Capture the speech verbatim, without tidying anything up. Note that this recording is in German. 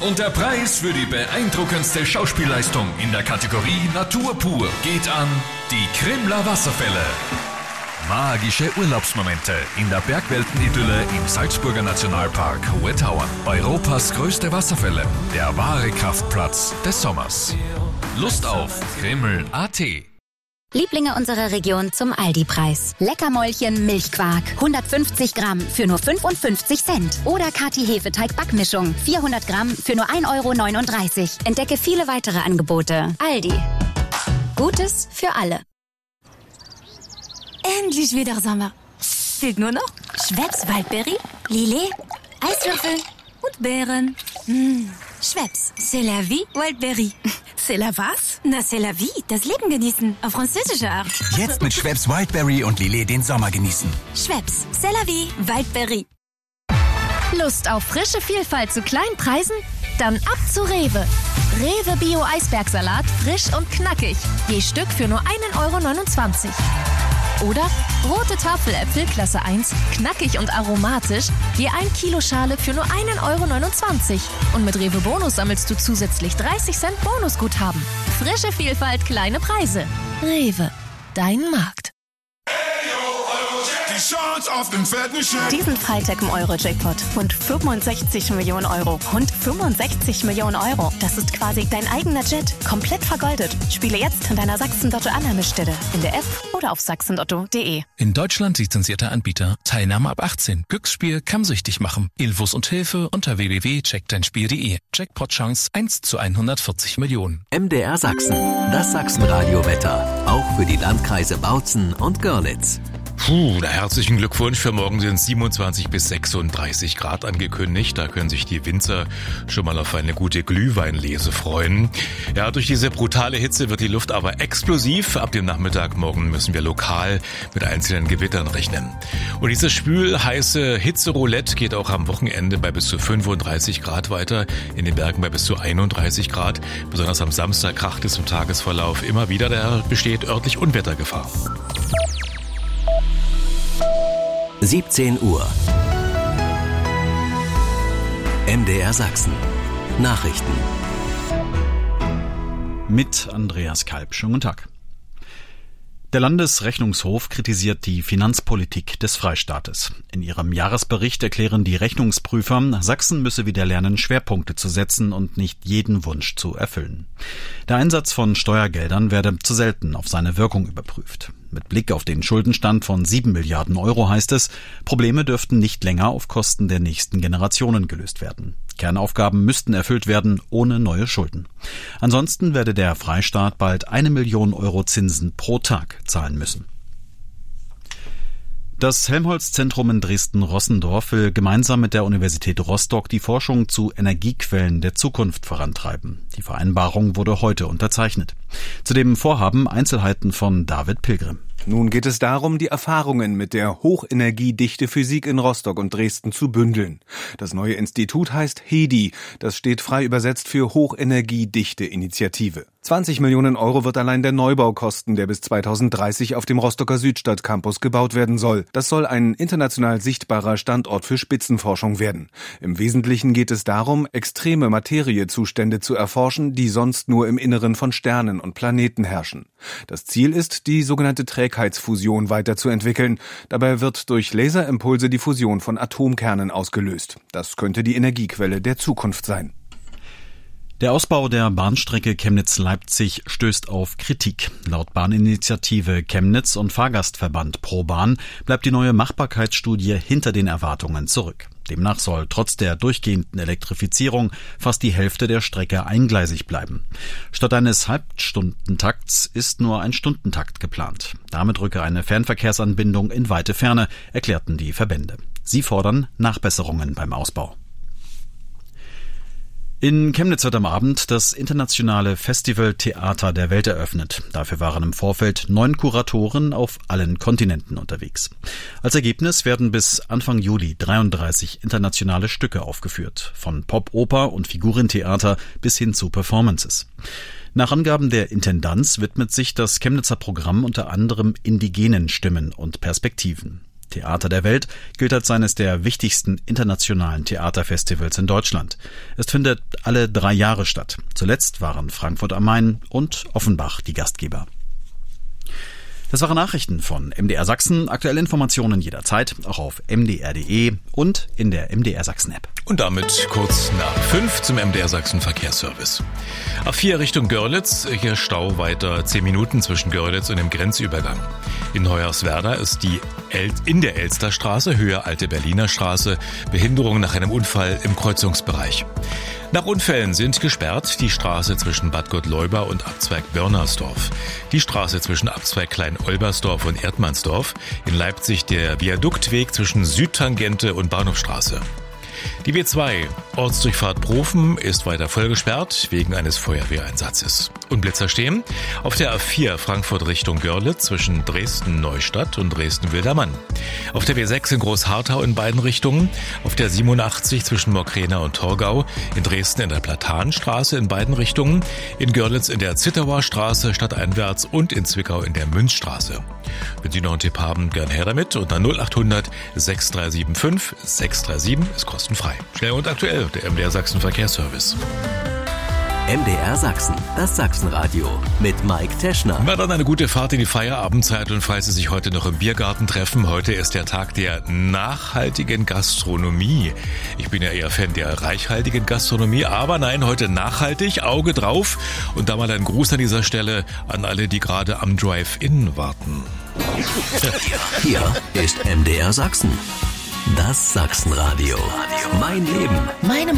Und der Preis für die beeindruckendste Schauspielleistung in der Kategorie Natur pur geht an die Krimler Wasserfälle. Magische Urlaubsmomente in der Bergweltenidylle im Salzburger Nationalpark Hohe Tauern. Europas größte Wasserfälle, der wahre Kraftplatz des Sommers. Lust auf Krimml punkt a t. Lieblinge unserer Region zum Aldi-Preis. Leckermäulchen Milchquark, hundertfünfzig Gramm für nur fünfundfünfzig Cent. Oder Kati Hefeteig-Backmischung, vierhundert Gramm für nur ein Euro neununddreißig. Entdecke viele weitere Angebote. Aldi. Gutes für alle. Endlich wieder Sommer. Fehlt nur noch Schweppes Waldbeere, Lillet, Eiswürfel und Beeren. Mmh. Schweppes, c'est la vie, Wildberry. C'est la was? Na, c'est la vie, das Leben genießen, auf französische Art. Jetzt mit Schweppes Wildberry und Lillet den Sommer genießen. Schweppes, c'est la vie, Wildberry. Lust auf frische Vielfalt zu kleinen Preisen? Dann ab zu Rewe. Rewe Bio Eisbergsalat, frisch und knackig. Je Stück für nur ein Euro neunundzwanzig. Oder rote Tafeläpfel Klasse eins, knackig und aromatisch, je ein Kilo Schale für nur ein Euro neunundzwanzig. Und mit Rewe Bonus sammelst du zusätzlich dreißig Cent Bonusguthaben. Frische Vielfalt, kleine Preise. Rewe, dein Markt. Die Chance auf den fetten Scheck. Diesen Freitag im Euro-Jackpot. Rund fünfundsechzig Millionen Euro. Rund fünfundsechzig Millionen Euro. Das ist quasi dein eigener Jet. Komplett vergoldet. Spiele jetzt an deiner Sachsen-Lotto-Annahmestelle. In der App oder auf sachsenlotto punkt de. In Deutschland lizenzierter Anbieter. Teilnahme ab achtzehn. Glücksspiel kann süchtig machen. Infos und Hilfe unter w w w punkt check dein spiel punkt de. Jackpot-Chance eins zu hundertvierzig Millionen. M D R Sachsen. Das Sachsen-Radio-Wetter. Auch für die Landkreise Bautzen und Görlitz. Puh, na, herzlichen Glückwunsch. Für morgen sind siebenundzwanzig bis sechsunddreißig Grad angekündigt. Da können sich die Winzer schon mal auf eine gute Glühweinlese freuen. Ja, durch diese brutale Hitze wird die Luft aber explosiv. Ab dem Nachmittag morgen müssen wir lokal mit einzelnen Gewittern rechnen. Und dieses spülheiße Hitzeroulette geht auch am Wochenende bei bis zu fünfunddreißig Grad weiter. In den Bergen bei bis zu einunddreißig Grad. Besonders am Samstag kracht es im Tagesverlauf immer wieder. Da besteht örtlich Unwettergefahr. siebzehn Uhr. M D R Sachsen. Nachrichten. Mit Andreas Kalb. Schönen guten Tag. Der Landesrechnungshof kritisiert die Finanzpolitik des Freistaates. In ihrem Jahresbericht erklären die Rechnungsprüfer, Sachsen müsse wieder lernen, Schwerpunkte zu setzen und nicht jeden Wunsch zu erfüllen. Der Einsatz von Steuergeldern werde zu selten auf seine Wirkung überprüft. Mit Blick auf den Schuldenstand von sieben Milliarden Euro heißt es, Probleme dürften nicht länger auf Kosten der nächsten Generationen gelöst werden. Kernaufgaben müssten erfüllt werden, ohne neue Schulden. Ansonsten werde der Freistaat bald eine Million Euro Zinsen pro Tag zahlen müssen. Das Helmholtz-Zentrum in Dresden-Rossendorf will gemeinsam mit der Universität Rostock die Forschung zu Energiequellen der Zukunft vorantreiben. Die Vereinbarung wurde heute unterzeichnet. Zu dem Vorhaben Einzelheiten von David Pilgrim. Nun geht es darum, die Erfahrungen mit der hochenergiedichte Physik in Rostock und Dresden zu bündeln. Das neue Institut heißt H E D I, das steht frei übersetzt für Hochenergiedichte Initiative. zwanzig Millionen Euro wird allein der Neubau kosten, der bis zweitausenddreißig auf dem Rostocker Südstadtcampus gebaut werden soll. Das soll ein international sichtbarer Standort für Spitzenforschung werden. Im Wesentlichen geht es darum, extreme Materiezustände zu erforschen, die sonst nur im Inneren von Sternen und Planeten herrschen. Das Ziel ist, die sogenannte Trägheitsfusion weiterzuentwickeln. Dabei wird durch Laserimpulse die Fusion von Atomkernen ausgelöst. Das könnte die Energiequelle der Zukunft sein. Der Ausbau der Bahnstrecke Chemnitz-Leipzig stößt auf Kritik. Laut Bahninitiative Chemnitz und Fahrgastverband ProBahn bleibt die neue Machbarkeitsstudie hinter den Erwartungen zurück. Demnach soll trotz der durchgehenden Elektrifizierung fast die Hälfte der Strecke eingleisig bleiben. Statt eines Halbstundentakts ist nur ein Stundentakt geplant. Damit rücke eine Fernverkehrsanbindung in weite Ferne, erklärten die Verbände. Sie fordern Nachbesserungen beim Ausbau. In Chemnitz wird am Abend das internationale Festival Theater der Welt eröffnet. Dafür waren im Vorfeld neun Kuratoren auf allen Kontinenten unterwegs. Als Ergebnis werden bis Anfang Juli dreiunddreißig internationale Stücke aufgeführt, von Pop, Oper und Figurentheater bis hin zu Performances. Nach Angaben der Intendanz widmet sich das Chemnitzer Programm unter anderem indigenen Stimmen und Perspektiven. Theater der Welt gilt als eines der wichtigsten internationalen Theaterfestivals in Deutschland. Es findet alle drei Jahre statt. Zuletzt waren Frankfurt am Main und Offenbach die Gastgeber. Das waren Nachrichten von M D R Sachsen. Aktuelle Informationen jederzeit, auch auf m d r punkt d e und in der M D R Sachsen App. Und damit kurz nach fünf zum M D R Sachsen Verkehrsservice. A vier Richtung Görlitz, hier Stau weiter zehn Minuten zwischen Görlitz und dem Grenzübergang. In Hoyerswerda ist die El- in der Elsterstraße, Höhe Alte Berliner Straße, Behinderung nach einem Unfall im Kreuzungsbereich. Nach Unfällen sind gesperrt die Straße zwischen Bad Gottleuba und Abzweig Börnersdorf, die Straße zwischen Abzweig Klein-Olbersdorf und Erdmannsdorf, in Leipzig der Viaduktweg zwischen Südtangente und Bahnhofstraße. Die B zwei, Ortsdurchfahrt Profen, ist weiter voll gesperrt wegen eines Feuerwehreinsatzes. Und Blitzer stehen auf der A vier Frankfurt Richtung Görlitz zwischen Dresden-Neustadt und Dresden-Wildermann. Auf der B sechs in Großharthau in beiden Richtungen, auf der siebenundachtzig zwischen Morkrena und Torgau, in Dresden in der Platanstraße in beiden Richtungen, in Görlitz in der Zittauer Straße stadteinwärts und in Zwickau in der Münzstraße. Wenn Sie noch einen Tipp haben, gern her damit unter null acht hundert sechs drei sieben fünf sechs drei sieben ist kostenfrei. Schnell und aktuell, der M D R Sachsen Verkehrsservice. M D R Sachsen, das Sachsenradio mit Mike Teschner. Na dann eine gute Fahrt in die Feierabendzeit und falls Sie sich heute noch im Biergarten treffen, heute ist der Tag der nachhaltigen Gastronomie. Ich bin ja eher Fan der reichhaltigen Gastronomie, aber nein, heute nachhaltig, Auge drauf und da mal ein Gruß an dieser Stelle an alle, die gerade am Drive-In warten. Hier ist M D R Sachsen, das Sachsenradio. Mein Leben, meine